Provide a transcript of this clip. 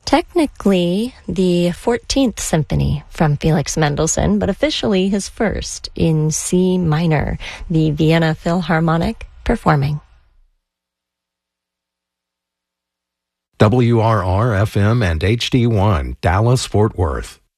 Technically, the 14th Symphony from Felix Mendelssohn, but officially his first in C minor, the Vienna Philharmonic performing. WRR-FM and HD1, Dallas, Fort Worth.